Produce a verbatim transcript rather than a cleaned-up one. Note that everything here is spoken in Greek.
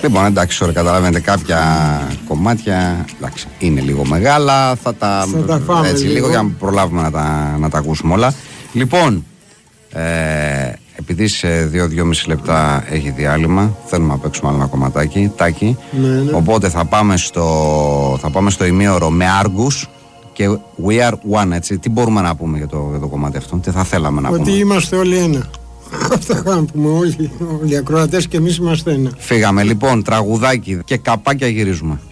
Λοιπόν, εντάξει, τώρα καταλαβαίνετε κάποια κομμάτια εντάξει, είναι λίγο μεγάλα. Θα τα, θα τα φάμε έτσι, λίγο. λίγο για να προλάβουμε να τα, να τα ακούσουμε όλα. Λοιπόν, ε, επειδή σε δύο με δυόμιση λεπτά έχει διάλειμμα, θέλουμε να παίξουμε άλλο ένα κομματάκι, τάκι. Ναι, ναι. Οπότε θα πάμε στο, θα πάμε στο ημίωρο με Argus και We Are One, έτσι. Τι μπορούμε να πούμε για το, για το κομμάτι αυτό, τι θα θέλαμε να Ότι πούμε? Ότι είμαστε όλοι ένα. Αυτό θα πούμε όλοι, όλοι οι ακροατές και εμείς είμαστε ένα. Φύγαμε λοιπόν, τραγουδάκι και καπάκια γυρίζουμε.